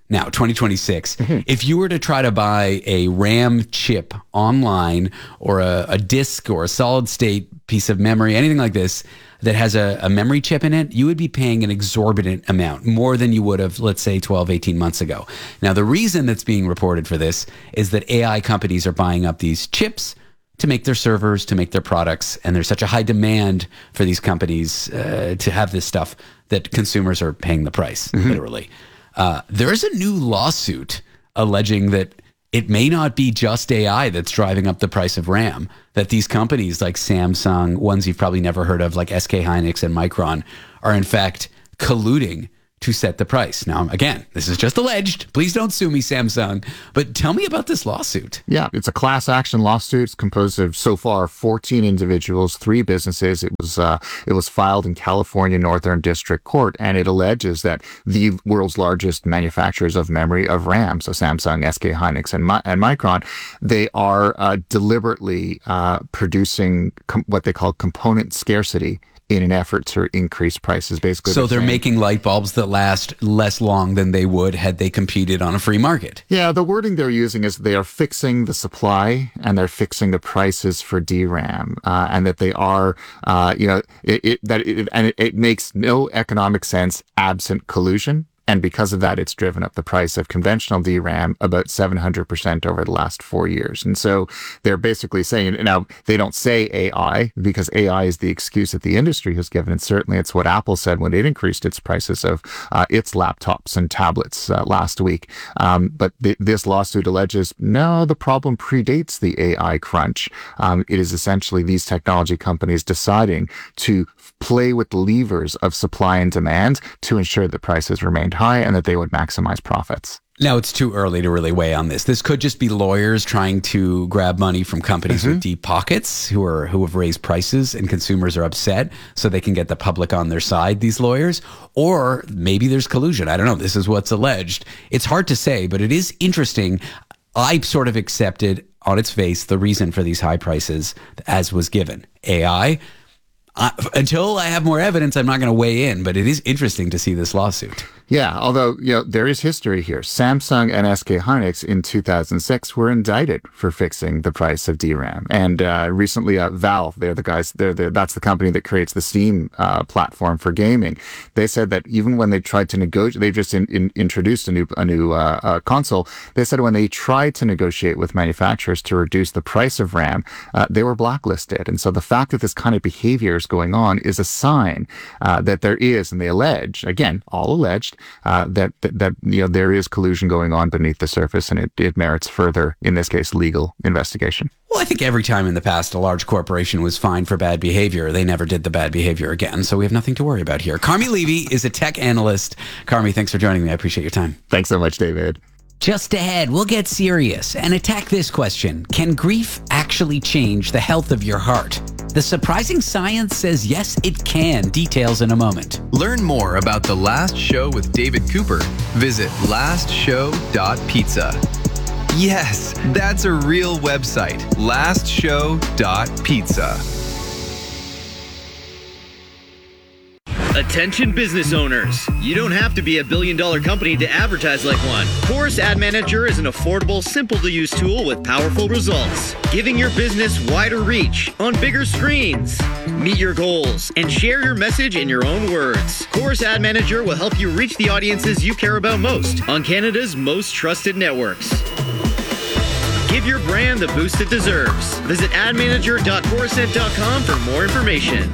now, twenty twenty-six. Mm-hmm. If you were to try to buy a RAM chip online or a, a disk or a solid state piece of memory, anything like this, that has a, a memory chip in it, you would be paying an exorbitant amount, more than you would have, let's say, twelve, eighteen months ago. Now, the reason that's being reported for this is that A I companies are buying up these chips to make their servers, to make their products, and there's such a high demand for these companies uh, to have this stuff that consumers are paying the price, mm-hmm. literally. Uh, there is a new lawsuit alleging that it may not be just A I that's driving up the price of RAM, that these companies like Samsung, ones you've probably never heard of, like S K Hynix and Micron, are in fact colluding to set the price. Now, again, this is just alleged. Please don't sue me, Samsung. But tell me about this lawsuit. Yeah, it's a class action lawsuit. It's composed of so far fourteen individuals, three businesses. It was uh, it was filed in California Northern District Court, and it alleges that the world's largest manufacturers of memory of RAM, so Samsung, S K Hynix, and, Mi- and Micron, they are uh, deliberately uh, producing com- what they call component scarcity in an effort to increase prices, basically. So they're saying, making light bulbs that last less long than they would had they competed on a free market. Yeah, the wording they're using is they are fixing the supply and they're fixing the prices for D RAM, uh, and that they are, uh, you know, it, it that it, and it, it makes no economic sense absent collusion. And because of that, it's driven up the price of conventional D RAM about seven hundred percent over the last four years. And so they're basically saying, now they don't say A I because A I is the excuse that the industry has given. And certainly it's what Apple said when it increased its prices of uh, its laptops and tablets uh, last week. Um, but th- this lawsuit alleges, no, the problem predates the A I crunch. Um, it is essentially these technology companies deciding to play with the levers of supply and demand to ensure that prices remained high and that they would maximize profits. Now, it's too early to really weigh on this. This could just be lawyers trying to grab money from companies mm-hmm. with deep pockets who are who have raised prices and consumers are upset so they can get the public on their side, these lawyers. Or maybe there's collusion. I don't know. This is what's alleged. It's hard to say, but it is interesting. I sort of accepted on its face the reason for these high prices as was given. A I. Uh, until I have more evidence, I'm not going to weigh in, but it is interesting to see this lawsuit. Yeah, although, you know, there is history here. Samsung and S K Hynix in two thousand six were indicted for fixing the price of D RAM. And uh, recently, uh, Valve, they're the guys, they're the, that's the company that creates the Steam uh, platform for gaming. They said that even when they tried to negotiate, they just in, in, introduced a new, a new uh, uh, console. They said when they tried to negotiate with manufacturers to reduce the price of RAM, uh, they were blacklisted. And so the fact that this kind of behavior is going on is a sign uh, that there is, and they allege, again, all alleged, Uh, that, that that you know there is collusion going on beneath the surface, and it, it merits further, in this case, legal investigation. Well, I think every time in the past a large corporation was fined for bad behavior, they never did the bad behavior again, so we have nothing to worry about here. Carmi Levy is a tech analyst. Carmi, thanks for joining me. I appreciate your time. Thanks so much, David. Just ahead, we'll get serious and attack this question. Can grief actually change the health of your heart? The surprising science says yes, it can. Details in a moment. Learn more about The Last Show with David Cooper. Visit last show dot pizza. Yes, that's a real website. last show dot pizza. Attention business owners. You don't have to be a billion dollar company to advertise like one. Chorus Ad Manager is an affordable, simple to use tool with powerful results, giving your business wider reach on bigger screens. Meet your goals and share your message in your own words. Chorus Ad Manager will help you reach the audiences you care about most on Canada's most trusted networks. Give your brand the boost it deserves. Visit ad manager dot chorused dot com for more information.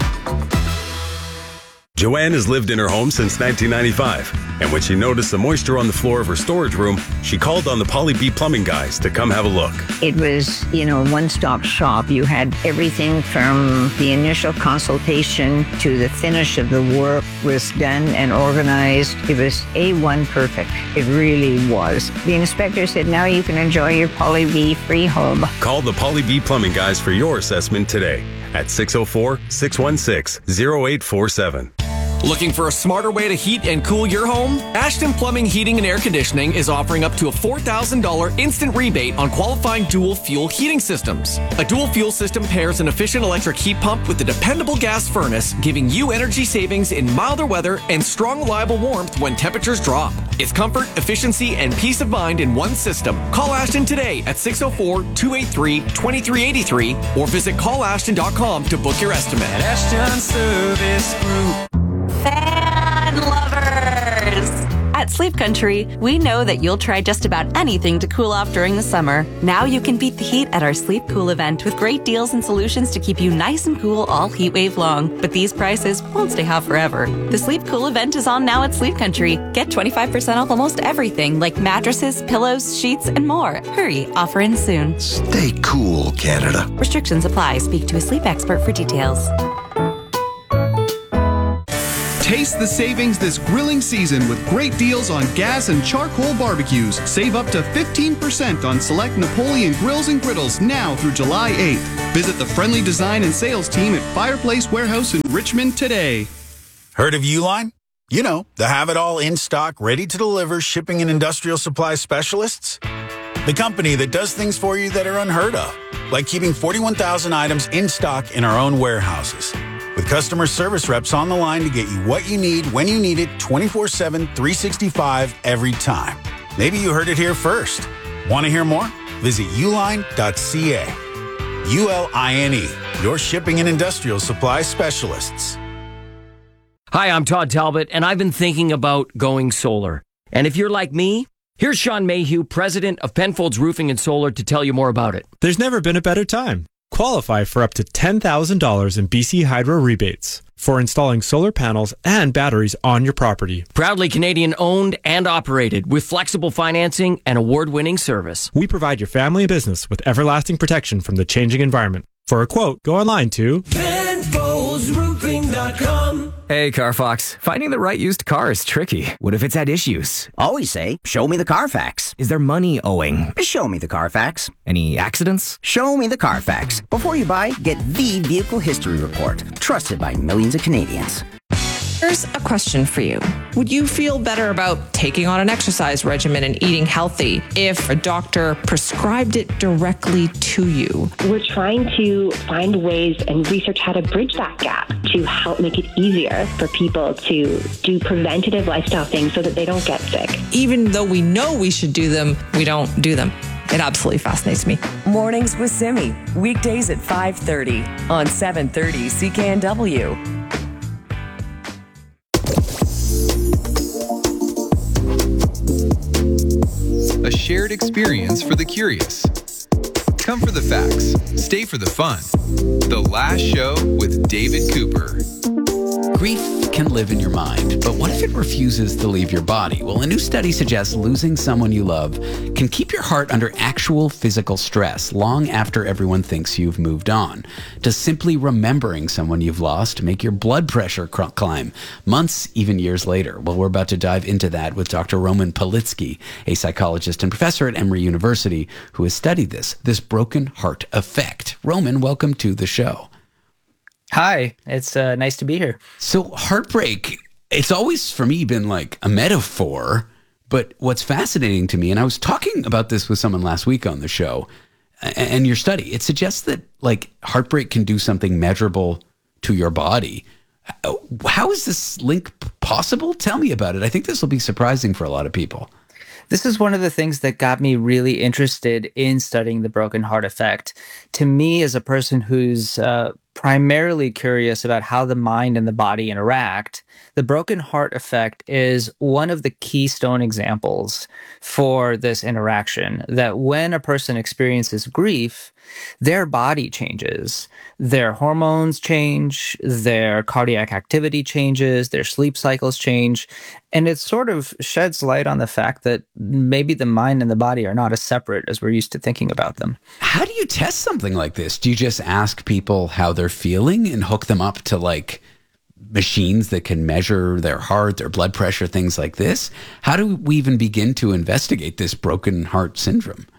Joanne has lived in her home since nineteen ninety-five, and when she noticed the moisture on the floor of her storage room, she called on the Polly B Plumbing guys to come have a look. It was, you know, one-stop shop. You had everything from the initial consultation to the finish of the work was done and organized. It was A one perfect. It really was. The inspector said, now you can enjoy your Polly B free home. Call the Polly B Plumbing guys for your assessment today at six oh four, six one six, oh eight four seven. Looking for a smarter way to heat and cool your home? Ashton Plumbing, Heating and Air Conditioning is offering up to a four thousand dollars instant rebate on qualifying dual fuel heating systems. A dual fuel system pairs an efficient electric heat pump with a dependable gas furnace, giving you energy savings in milder weather and strong, reliable warmth when temperatures drop. It's comfort, efficiency, and peace of mind in one system. Call Ashton today at six oh four, two eight three, two three eight three or visit call ashton dot com to book your estimate. At Ashton Service Group. Fan lovers! At Sleep Country, we know that you'll try just about anything to cool off during the summer. Now you can beat the heat at our Sleep Cool event with great deals and solutions to keep you nice and cool all heat wave long. But these prices won't stay hot forever. The Sleep Cool event is on now at Sleep Country. Get twenty-five percent off almost everything like mattresses, pillows, sheets, and more. Hurry, offer ends soon. Stay cool, Canada. Restrictions apply. Speak to a sleep expert for details. Taste the savings this grilling season with great deals on gas and charcoal barbecues. Save up to fifteen percent on select Napoleon grills and griddles now through July eighth. Visit the friendly design and sales team at Fireplace Warehouse in Richmond today. Heard of Uline? You know, the have-it-all in-stock, ready-to-deliver shipping and industrial supply specialists. The company that does things for you that are unheard of, like keeping forty-one thousand items in stock in our own warehouses. With customer service reps on the line to get you what you need when you need it twenty-four seven, three sixty-five every time. Maybe you heard it here first. Want to hear more? Visit uline dot c a. U L I N E, your shipping and industrial supply specialists. Hi, I'm Todd Talbot, and I've been thinking about going solar. And if you're like me, here's Sean Mayhew, president of Penfolds Roofing and Solar, to tell you more about it. There's never been a better time. Qualify for up to ten thousand dollars in B C Hydro rebates for installing solar panels and batteries on your property. Proudly Canadian owned and operated with flexible financing and award-winning service. We provide your family and business with everlasting protection from the changing environment. For a quote, go online to Penfolds Roofing dot com. Hey, Carfox. Finding the right used car is tricky. What if it's had issues? Always say, show me the Carfax. Is there money owing? Show me the Carfax. Any accidents? Show me the Carfax. Before you buy, get the Vehicle History Report, trusted by millions of Canadians. Here's a question for you. Would you feel better about taking on an exercise regimen and eating healthy if a doctor prescribed it directly to you? We're trying to find ways and research how to bridge that gap to help make it easier for people to do preventative lifestyle things so that they don't get sick. Even though we know we should do them, we don't do them. It absolutely fascinates me. Mornings with Simi, weekdays at five thirty on seven thirty C K N W. A shared experience for the curious. Come for the facts, stay for the fun. The Last Show with David Cooper. Grief can live in your mind, but what if it refuses to leave your body? Well, a new study suggests losing someone you love can keep your heart under actual physical stress long after everyone thinks you've moved on. Does simply remembering someone you've lost make your blood pressure cr- climb months, even years later? Well, we're about to dive into that with Doctor Roman Politsky, a psychologist and professor at Emory University who has studied this, this broken heart effect. Roman, welcome to the show. Hi, it's uh, nice to be here. So heartbreak, it's always for me been like a metaphor, but what's fascinating to me, and I was talking about this with someone last week on the show, and your study, it suggests that like heartbreak can do something measurable to your body. How is this link possible? Tell me about it. I think this will be surprising for a lot of people. This is one of the things that got me really interested in studying the broken heart effect. To me, as a person who's uh, primarily curious about how the mind and the body interact, the broken heart effect is one of the keystone examples for this interaction, that when a person experiences grief, their body changes, their hormones change, their cardiac activity changes, their sleep cycles change, and it sort of sheds light on the fact that maybe the mind and the body are not as separate as we're used to thinking about them. How do you test something like this? Do you just ask people how they're feeling and hook them up to like machines that can measure their heart, their blood pressure, things like this? How do we even begin to investigate this broken heart syndrome?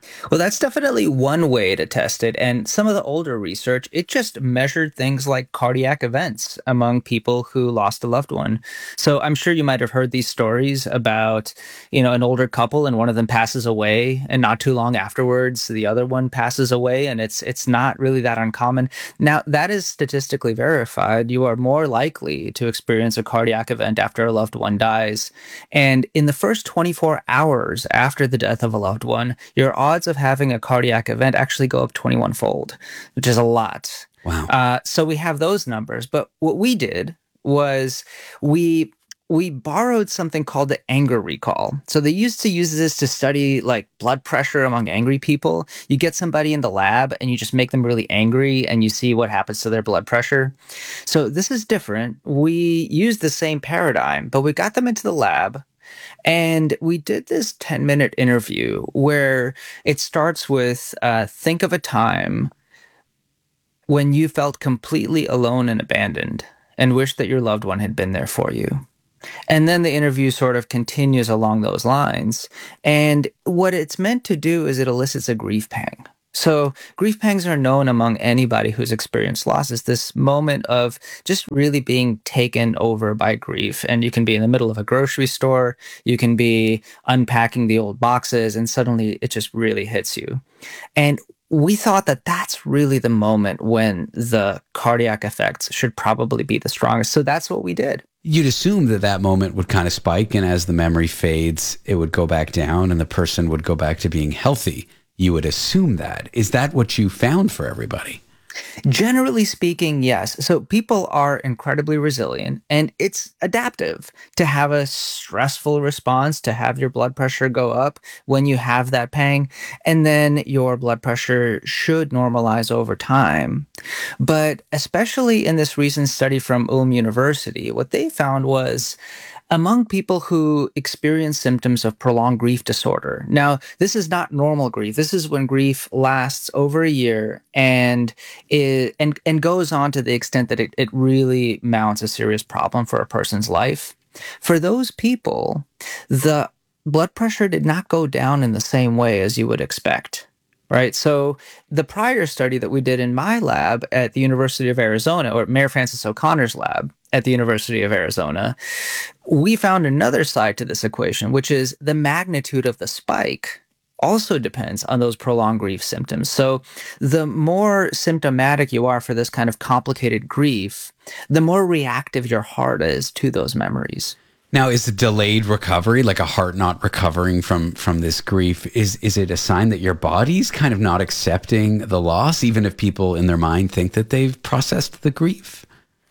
Well, that's definitely one way to test it. And some of the older research, it just measured things like cardiac events among people who lost a loved one. So I'm sure you might have heard these stories about, you know, an older couple and one of them passes away, and not too long afterwards, the other one passes away, and it's it's not really that uncommon. Now, that is statistically verified. You are more likely to experience a cardiac event after a loved one dies. And in the first twenty-four hours after the death of a loved one, your odds of having a cardiac event actually go up twenty-one fold, which is a lot. Wow. Uh, so we have those numbers. But what we did was we we borrowed something called the anger recall. So they used to use this to study like blood pressure among angry people. You get somebody in the lab and you just make them really angry and you see what happens to their blood pressure. So this is different. We used the same paradigm, but we got them into the lab. And we did this ten minute interview where it starts with uh, think of a time when you felt completely alone and abandoned and wish that your loved one had been there for you. And then the interview sort of continues along those lines. And what it's meant to do is it elicits a grief pang. So grief pangs are known among anybody who's experienced loss as this moment of just really being taken over by grief. And you can be in the middle of a grocery store, you can be unpacking the old boxes, and suddenly it just really hits you. And we thought that that's really the moment when the cardiac effects should probably be the strongest. So that's what we did. You'd assume that that moment would kind of spike, and as the memory fades, it would go back down and the person would go back to being healthy. You would assume that. Is that what you found for everybody? Generally speaking, yes. So people are incredibly resilient, and it's adaptive to have a stressful response, to have your blood pressure go up when you have that pang, and then your blood pressure should normalize over time. But especially in this recent study from Ulm University, what they found was among people who experience symptoms of prolonged grief disorder. Now, this is not normal grief. This is when grief lasts over a year and it, and and goes on to the extent that it, it really mounts a serious problem for a person's life. For those people, the blood pressure did not go down in the same way as you would expect. Right. So the prior study that we did in my lab at the University of Arizona, or Mayor Francis O'Connor's lab at the University of Arizona, we found another side to this equation, which is the magnitude of the spike also depends on those prolonged grief symptoms. So the more symptomatic you are for this kind of complicated grief, the more reactive your heart is to those memories. Now, is a delayed recovery, like a heart not recovering from from this grief, is is it a sign that your body's kind of not accepting the loss, even if people in their mind think that they've processed the grief?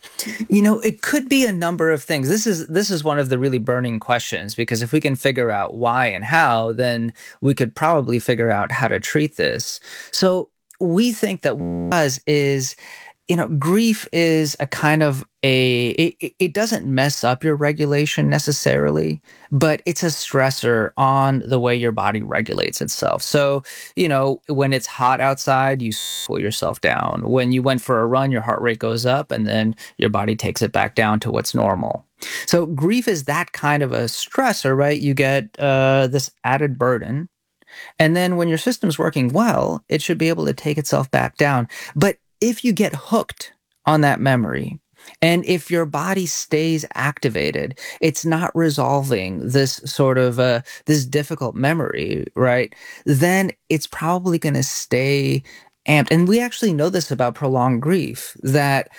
You know, it could be a number of things. This is this is one of the really burning questions, because if we can figure out why and how, then we could probably figure out how to treat this. So we think that what was is, you know, grief is a kind of a, it, it doesn't mess up your regulation necessarily, but it's a stressor on the way your body regulates itself. So, you know, when it's hot outside, you cool yourself down. When you went for a run, your heart rate goes up and then your body takes it back down to what's normal. So grief is that kind of a stressor, right? You get uh, this added burden. And then when your system's working well, it should be able to take itself back down. But if you get hooked on that memory, and if your body stays activated, it's not resolving this sort of uh, this difficult memory, right? Then it's probably going to stay amped. And we actually know this about prolonged grief, that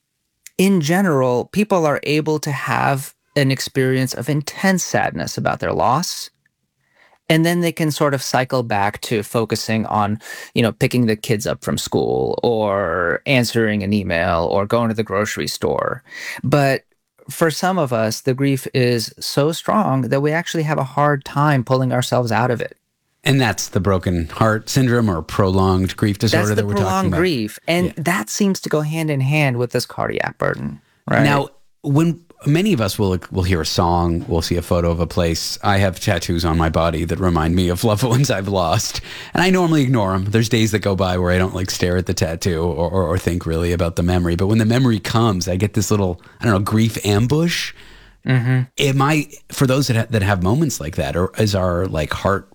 in general, people are able to have an experience of intense sadness about their loss. And then they can sort of cycle back to focusing on, you know, picking the kids up from school or answering an email or going to the grocery store. But for some of us, the grief is so strong that we actually have a hard time pulling ourselves out of it. And that's the broken heart syndrome or prolonged grief disorder that's that we're talking about. That's the prolonged grief. And yeah. that seems to go hand in hand with this cardiac burden, right? Now, when many of us will will hear a song, we'll see a photo of a place. I have tattoos on my body that remind me of loved ones I've lost, and I normally ignore them. There's days that go by where I don't like stare at the tattoo or, or, or think really about the memory. But when the memory comes, I get this little, I don't know, grief ambush. Mm-hmm. Am I, for those that ha- that have moments like that, or is our like heart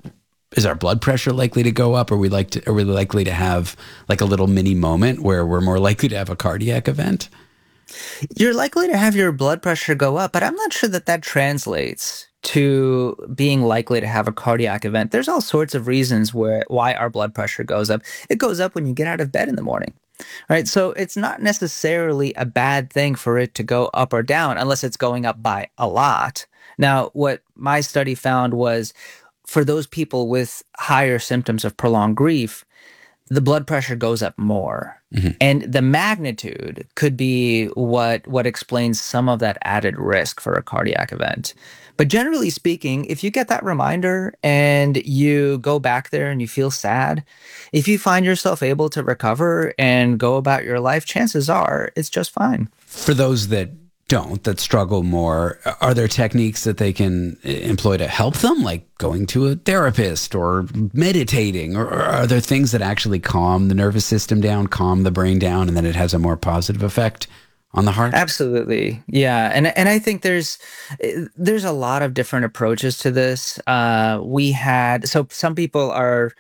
is our blood pressure likely to go up? Are we like to, are we likely to have like a little mini moment where we're more likely to have a cardiac event? You're likely to have your blood pressure go up, but I'm not sure that that translates to being likely to have a cardiac event. There's all sorts of reasons where why our blood pressure goes up. It goes up when you get out of bed in the morning, right? So it's not necessarily a bad thing for it to go up or down unless it's going up by a lot. Now, what my study found was for those people with higher symptoms of prolonged grief, the blood pressure goes up more. Mm-hmm. And the magnitude could be what what explains some of that added risk for a cardiac event. But generally speaking, if you get that reminder and you go back there and you feel sad, if you find yourself able to recover and go about your life, chances are it's just fine. For those that don't, that struggle more, are there techniques that they can employ to help them, like going to a therapist or meditating, or, or are there things that actually calm the nervous system down, calm the brain down, and then it has a more positive effect on the heart? Absolutely. Yeah. And and I think there's there's a lot of different approaches to this. Uh, we had, so some people are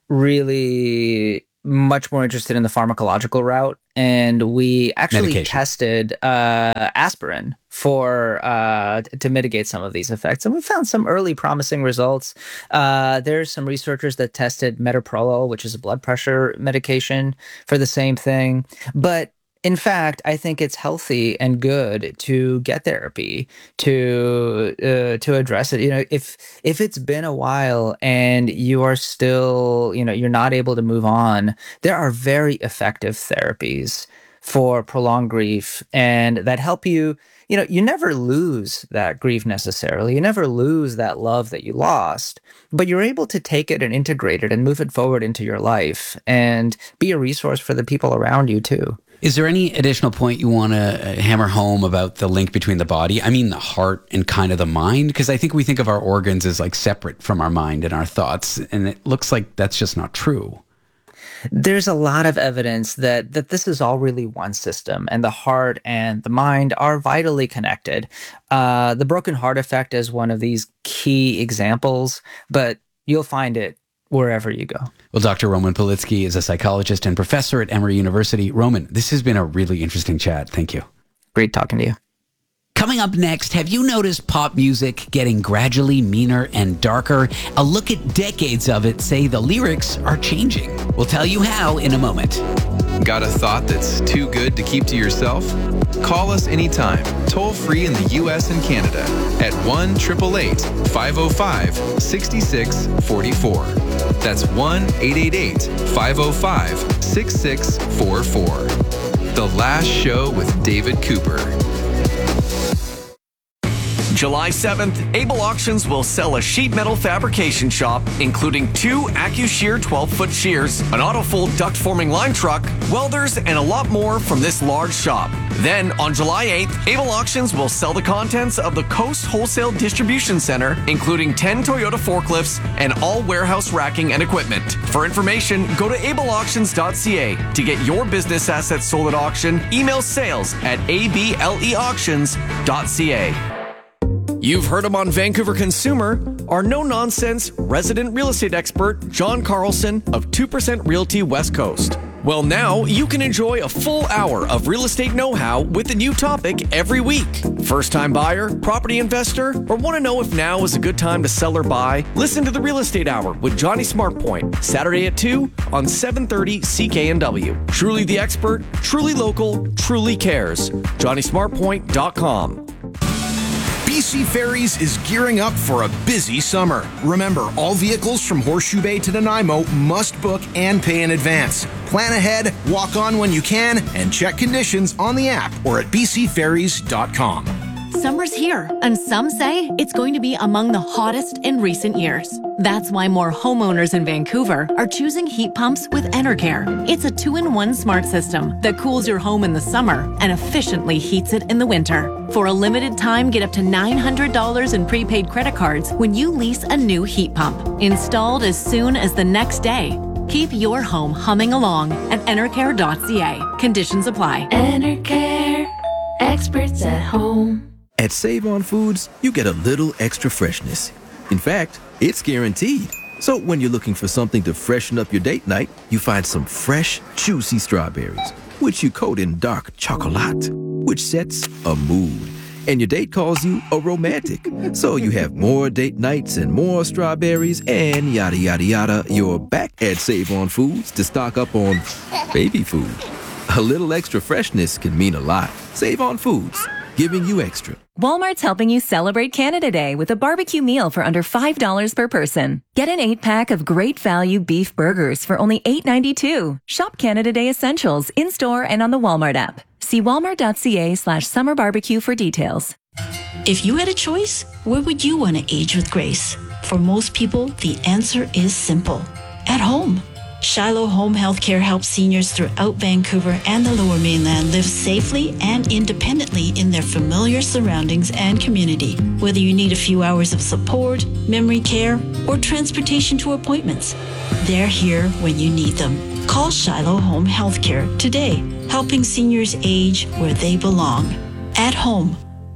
really much more interested in the pharmacological route. And we actually Medication. tested uh, aspirin for uh, to mitigate some of these effects. And we found some early promising results. Uh, there's some researchers that tested metoprolol, which is a blood pressure medication, for the same thing. But in fact, I think it's healthy and good to get therapy to uh, to address it. You know, if if it's been a while and you are still, you know, you're not able to move on, there are very effective therapies for prolonged grief and that help you. You know, you never lose that grief necessarily. You never lose that love that you lost, but you're able to take it and integrate it and move it forward into your life and be a resource for the people around you too. Is there any additional point you want to hammer home about the link between the body, I mean the heart, and kind of the mind? Because I think we think of our organs as like separate from our mind and our thoughts, and it looks like that's just not true. There's a lot of evidence that that this is all really one system, and the heart and the mind are vitally connected. Uh, the broken heart effect is one of these key examples, but you'll find it wherever you go. Well, Doctor Roman Politsky is a psychologist and professor at Emory University. Roman, this has been a really interesting chat. Thank you. Great talking to you. Coming up next, have you noticed pop music getting gradually meaner and darker? A look at decades of it say the lyrics are changing. We'll tell you how in a moment. Got a thought that's too good to keep to yourself? Call us anytime, toll free in the U S and Canada at one eight eight eight, five oh five, six six four four. That's one eight eight eight, five oh five, six six four four. The Last Show with David Cooper. July seventh, Able Auctions will sell a sheet metal fabrication shop, including two AccuShear twelve-foot shears, an AutoFold duct-forming line truck, welders, and a lot more from this large shop. Then, on July eighth, Able Auctions will sell the contents of the Coast Wholesale Distribution Center, including ten Toyota forklifts and all warehouse racking and equipment. For information, go to able auctions dot c a. To get your business assets sold at auction, email sales at a b l e auctions dot c a. You've heard him on Vancouver Consumer, our no-nonsense resident real estate expert, John Carlson of two percent Realty West Coast. Well, now you can enjoy a full hour of real estate know-how with a new topic every week. First-time buyer, property investor, or want to know if now is a good time to sell or buy? Listen to the Real Estate Hour with Johnny Smartpoint, Saturday at two on seven thirty C K N W. Truly the expert, truly local, truly cares. johnny smartpoint dot com. B C Ferries is gearing up for a busy summer. Remember, all vehicles from Horseshoe Bay to Nanaimo must book and pay in advance. Plan ahead, walk on when you can, and check conditions on the app or at b c ferries dot com. Summer's here, and some say it's going to be among the hottest in recent years. That's why more homeowners in Vancouver are choosing heat pumps with Enercare. It's a two-in-one smart system that cools your home in the summer and efficiently heats it in the winter. For a limited time, get up to nine hundred dollars in prepaid credit cards when you lease a new heat pump. Installed as soon as the next day. Keep your home humming along at enercare dot c a. Conditions apply. Enercare, experts at home. At Save On Foods, you get a little extra freshness. In fact, it's guaranteed. So when you're looking for something to freshen up your date night, you find some fresh, juicy strawberries, which you coat in dark chocolate, which sets a mood. And your date calls you a romantic. So you have more date nights and more strawberries and yada, yada, yada. You're back at Save On Foods to stock up on baby food. A little extra freshness can mean a lot. Save On Foods, giving you extra. Walmart's helping you celebrate Canada Day with a barbecue meal for under five dollars per person. Get an eight-pack of great value beef burgers for only eight ninety-two. Shop Canada Day Essentials in-store and on the Walmart app. See walmart.ca slash summer barbecue for details. If you had a choice, where would you want to age with grace? For most people, the answer is simple. At home. Shiloh Home Healthcare helps seniors throughout Vancouver and the Lower Mainland live safely and independently in their familiar surroundings and community. Whether you need a few hours of support, memory care, or transportation to appointments, they're here when you need them. Call Shiloh Home Healthcare today, helping seniors age where they belong. At home.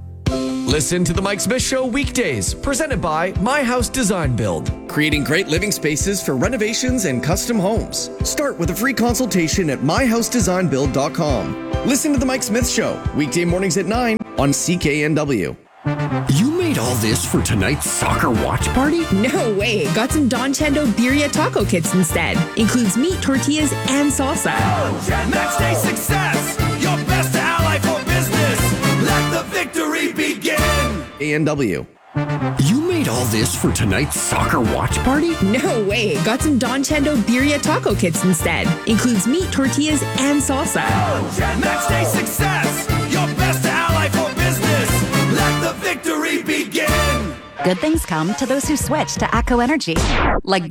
Listen to The Mike Smith Show weekdays, presented by My House Design Build. Creating great living spaces for renovations and custom homes. Start with a free consultation at my house design build dot com. Listen to The Mike Smith Show, weekday mornings at nine on C K N W. You made all this for tonight's soccer watch party? No way. Got some Don Chendo Birria taco kits instead. Includes meat, tortillas, and salsa. Match day success, your best ally for business. Let the victory begin. A N W. You made all this for tonight's soccer watch party? No way. Got some Don Chendo Birria taco kits instead. Includes meat, tortillas, and salsa. Match day success, your best ally for business. Let the victory begin. Good things come to those who switch to ATCO Energy. Like